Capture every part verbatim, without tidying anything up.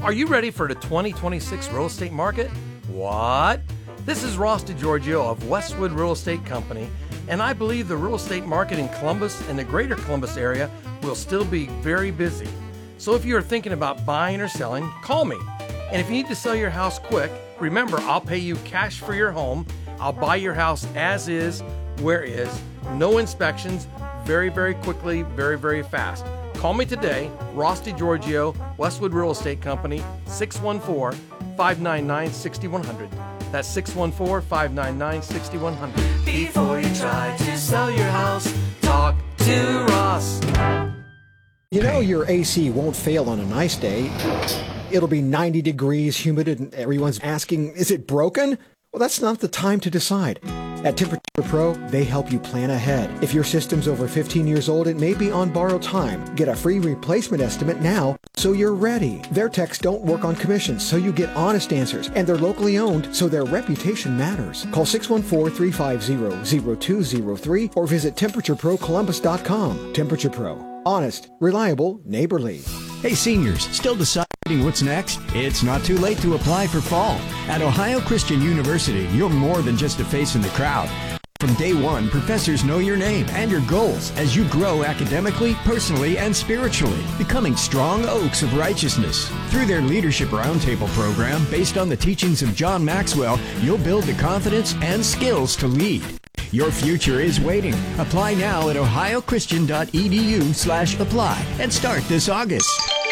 Are you ready for the twenty twenty-six real estate market? What? This is Ross DiGiorgio of Westwood Real Estate Company, and I believe the real estate market in Columbus and the greater Columbus area will still be very busy. So if you are thinking about buying or selling, call me. And if you need to sell your house quick, remember, I'll pay you cash for your home. I'll buy your house as is, where is, no inspections, very, very quickly, very, very fast. Call me today, Ross DiGiorgio, Westwood Real Estate Company, six one four, five nine nine, six one zero zero. That's six one four, five nine nine, six one zero zero. Before you try to sell your house, talk to Ross. You know your A C won't fail on a nice day. It'll be ninety degrees, humid, and everyone's asking, is it broken? Well, that's not the time to decide. At Temperature Pro, they help you plan ahead. If your system's over fifteen years old, it may be on borrowed time. Get a free replacement estimate now so you're ready. Their techs don't work on commissions, so you get honest answers. And they're locally owned, so their reputation matters. Call six one four, three five zero, zero two zero three or visit temperature pro columbus dot com. Temperature Pro. Honest, reliable, neighborly. Hey seniors, still deciding what's next? It's not too late to apply for fall. At Ohio Christian University, you're more than just a face in the crowd. From day one, professors know your name and your goals as you grow academically, personally, and spiritually, becoming strong oaks of righteousness. Through their Leadership Roundtable program, based on the teachings of John Maxwell, you'll build the confidence and skills to lead. Your future is waiting. Apply now at ohiochristian.edu slash apply and start this August.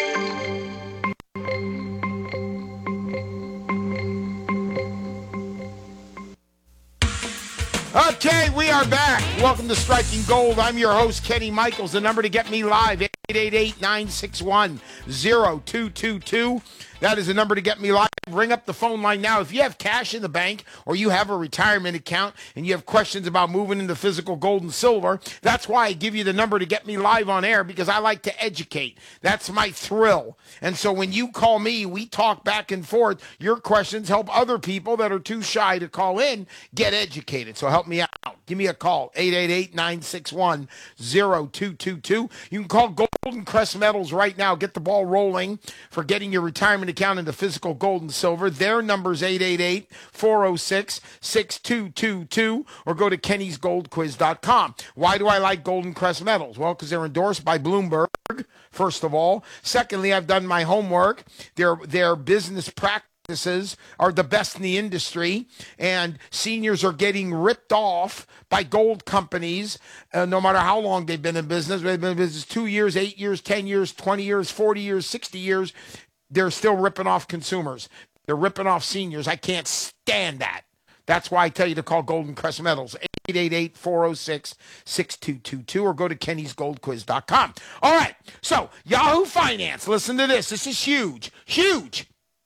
Okay, we are back. Welcome to Striking Gold. I'm your host, Kenny Michaels. The number to get me live, eight eight eight, nine six one, zero two two two. That is the number to get me live. Ring up the phone line now. If you have cash in the bank or you have a retirement account and you have questions about moving into physical gold and silver, that's why I give you the number to get me live on air, because I like to educate. That's my thrill. And so when you call me, we talk back and forth. Your questions help other people that are too shy to call in get educated. So help me out. Give me a call, eight eight eight, nine six one, zero two two two. You can call Golden Crest Metals right now. Get the ball rolling for getting your retirement account into physical gold and silver. Their number is eight eight eight, four oh six, six two two two, or go to kennys gold quiz dot com. Why do I like Golden Crest Metals? Well, because they're endorsed by Bloomberg, first of all. Secondly, I've done my homework. Their, their business practices are the best in the industry, and seniors are getting ripped off by gold companies, uh, no matter how long they've been in business. They've been in business two years, eight years, ten years, twenty years, forty years, sixty years. They're still ripping off consumers. They're ripping off seniors. I can't stand that. That's why I tell you to call Golden Crest Metals, eight eight eight, four oh six, six two two two, or go to kennys gold quiz dot com. All right, so Yahoo Finance, listen to this. This is huge, huge.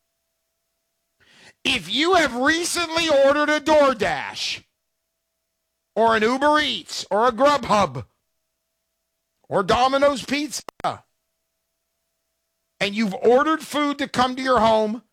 If you have recently ordered a DoorDash or an Uber Eats or a Grubhub or Domino's Pizza, and you've ordered food to come to your home